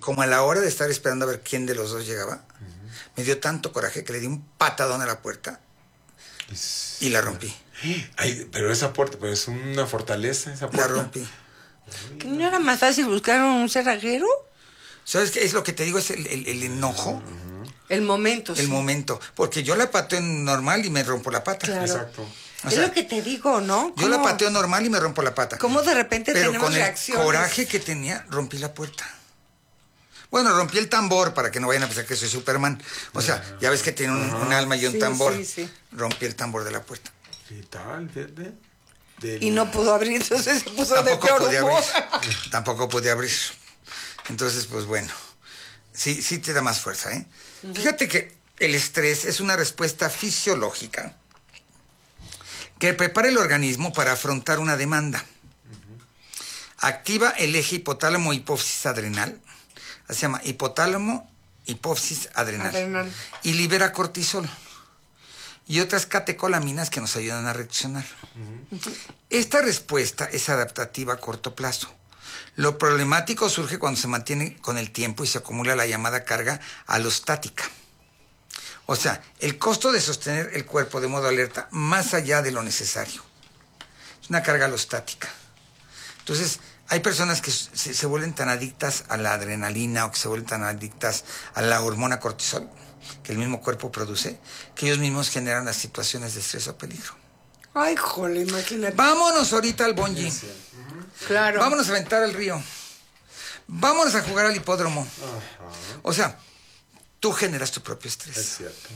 como a la hora de estar esperando a ver quién de los dos llegaba, me dio tanto coraje que le di un patadón a la puerta y la rompí. Ay, pero esa puerta, pero es una fortaleza esa puerta. La rompí. ¿Que no era más fácil buscar un cerrajero? ¿Sabes qué? Es lo que te digo, es el enojo. El momento, El momento. Porque yo la pateo normal y me rompo la pata. Claro. Exacto. O Es sea, lo que te digo, ¿no? yo la pateo normal y me rompo la pata. ¿Cómo de repente Pero tenemos con el reacciones? coraje que tenía, rompí la puerta. Bueno, rompí el tambor para que no vayan a pensar que soy Superman. O sea, ya ves que tiene un alma y un Sí, tambor. sí. Rompí el tambor de la puerta. ¿Qué tal? Fíjate. Y no pudo abrir, entonces se puso Tampoco de peor podía humor. abrir. Tampoco podía abrir. Entonces, pues bueno. Sí te da más fuerza, ¿eh? Fíjate que el estrés es una respuesta fisiológica que prepara el organismo para afrontar una demanda. Activa el eje hipotálamo-hipófisis adrenal. Se llama hipotálamo-hipófisis adrenal. Y libera cortisol y otras catecolaminas que nos ayudan a reaccionar. Esta respuesta es adaptativa a corto plazo. Lo problemático surge cuando se mantiene con el tiempo y se acumula la llamada carga alostática. O sea, el costo de sostener el cuerpo de modo alerta más allá de lo necesario. Es una carga alostática. Entonces, hay personas que se vuelven tan adictas a la adrenalina o que se vuelven tan adictas a la hormona cortisol que el mismo cuerpo produce, que ellos mismos generan las situaciones de estrés o peligro. Ay, jole, imagínate. Vámonos ahorita al bungee. Claro. Vámonos a aventar al río. Vámonos a jugar al hipódromo. O sea, tú generas tu propio estrés. Es cierto.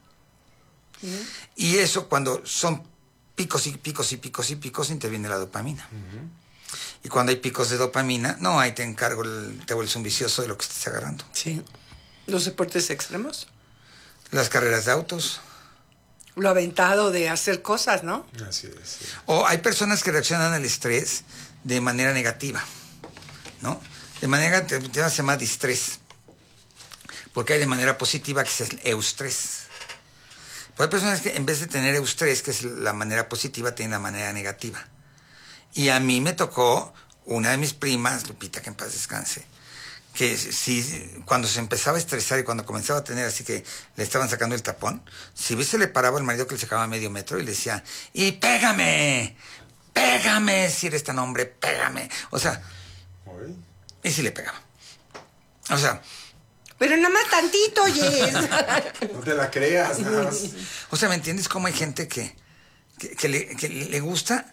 Y eso cuando son picos y picos y picos y picos, interviene la dopamina. Y cuando hay picos de dopamina, no, ahí te encargo, te vuelves un vicioso de lo que estés agarrando. Sí. ¿Los deportes extremos? Las carreras de autos. Lo aventado de hacer cosas, ¿no? Así es. Sí. O hay personas que reaccionan al estrés de manera negativa, ¿no? De manera negativa se llama distrés. Porque hay de manera positiva que es el eustrés. Pero hay personas que en vez de tener eustrés, que es la manera positiva, tienen la manera negativa. Y a mí me tocó una de mis primas, Lupita, que en paz descanse, que sí, cuando se empezaba a estresar y cuando comenzaba a tener así que le estaban sacando el tapón, si ves se le paraba al marido que le sacaba medio metro y le decía, ¡y pégame! ¡Pégame! Si eres tan hombre, pégame. O sea, y sí le pegaba. O sea... Pero nada más tantito, Yes. No te la creas, nada más. O sea, ¿me entiendes cómo hay gente que le gusta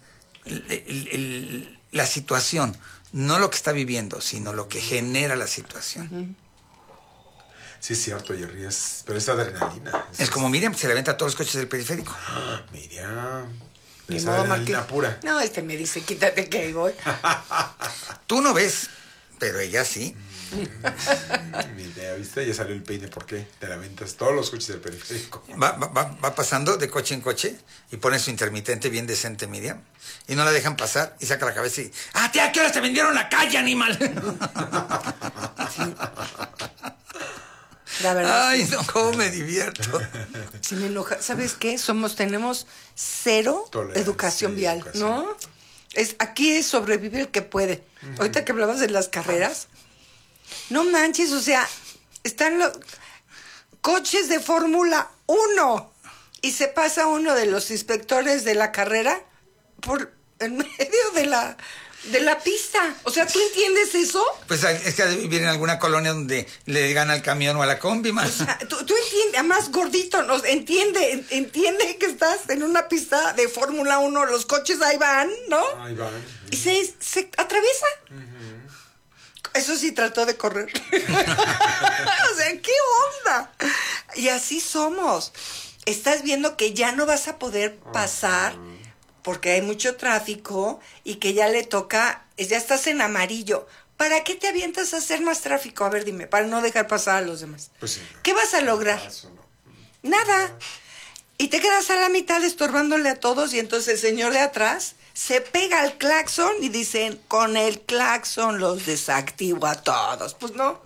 la situación? No lo que está viviendo, sino lo que genera la situación. Sí, es cierto, Jerry, pero es adrenalina. Es como Miriam, que se le aventa a todos los coches del periférico. Miriam. Ni Es modo, adrenalina Marqués. pura. No, me dice, quítate que ahí voy. Tú no ves, pero ella sí. Mira, ¿viste? Ya salió el peine. ¿Por qué? Te la aventas todos los coches del periférico. Va pasando de coche en coche y pone su intermitente bien decente, Miriam. Y no la dejan pasar y saca la cabeza y... ¡Ah, tía, qué horas te vendieron la calle, animal! La verdad. Ay, no, cómo me divierto. Si me enoja, ¿sabes qué? Tenemos cero Tolerancia, educación sí, vial, educación. ¿no? Aquí es sobrevivir el que puede. Ahorita que hablabas de las carreras, no manches, o sea, están los coches de Fórmula 1 y se pasa uno de los inspectores de la carrera por en medio de la pista. O sea, ¿tú entiendes eso? Pues es que vivir en alguna colonia donde le gana al camión o a la combi más. O sea, tú entiendes, además gordito, entiende que estás en una pista de Fórmula 1, los coches ahí van, ¿no? Ahí van. Y se atraviesa. Eso sí trató de correr. O sea, ¿qué onda? Y así somos. Estás viendo que ya no vas a poder pasar porque hay mucho tráfico y que ya le toca, ya estás en amarillo. ¿Para qué te avientas a hacer más tráfico? A ver, dime, para no dejar pasar a los demás. Pues sí. ¿Qué vas a lograr? Eso no. Nada. Y te quedas a la mitad estorbándole a todos y entonces el señor de atrás se pega al claxon y dicen, con el claxon los desactivo a todos. Pues no.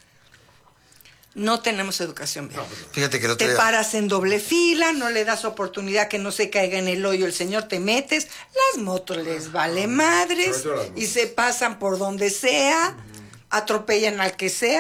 No tenemos educación vial. Fíjate que el otro Te día... paras en doble fila, no le das oportunidad que no se caiga en el hoyo el señor, te metes, las motos les vale madres Sobre todo las y se pasan por donde sea, atropellan al que sea.